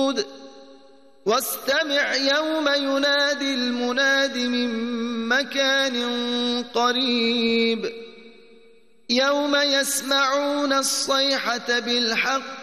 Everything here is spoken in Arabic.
واستمع يوم ينادي المناد من مكان قريب يوم يسمعون الصيحة بالحق